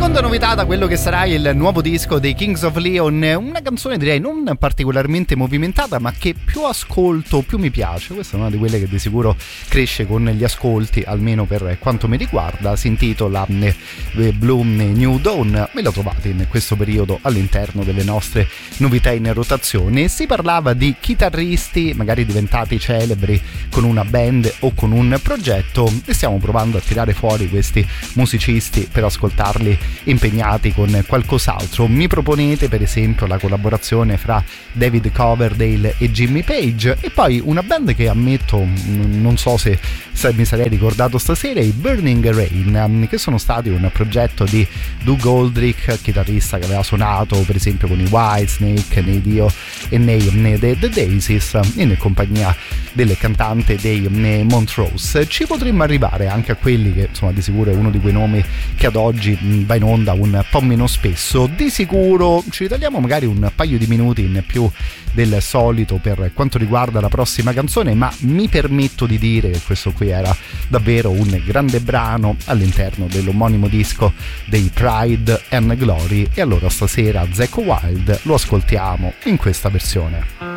Seconda novità da quello che sarà il nuovo disco dei Kings of Leon, una canzone direi non particolarmente movimentata ma che più ascolto più mi piace. Questa è una di quelle che di sicuro cresce con gli ascolti, almeno per quanto mi riguarda. Si intitola Bloom New Dawn, me la trovate in questo periodo all'interno delle nostre novità in rotazione. Si parlava di chitarristi magari diventati celebri con una band o con un progetto e stiamo provando a tirare fuori questi musicisti per ascoltarli impegnati con qualcos'altro. Mi proponete per esempio la collaborazione fra David Coverdale e Jimmy Page, e poi una band che ammetto non so se mi sarei ricordato stasera, i Burning Rain, che sono stati un progetto di Doug Goldrick, chitarrista che aveva suonato per esempio con i Whitesnake, nei Dio e nei The Daisies, in compagnia del cantante dei Montrose. Ci potremmo arrivare anche a quelli che insomma di sicuro è uno di quei nomi che ad oggi va in onda un po' meno spesso. Di sicuro ci ritagliamo magari un paio di minuti in più del solito per quanto riguarda la prossima canzone, ma mi permetto di dire che questo qui era davvero un grande brano all'interno dell'omonimo disco dei Pride and Glory, e allora stasera Zakk Wylde lo ascoltiamo in questa versione.